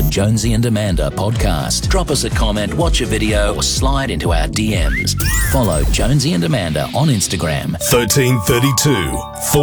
Jonesy and Amanda podcast. Drop us a comment, watch a video, or slide into our DMs. Follow Jonesy and Amanda on Instagram. 1332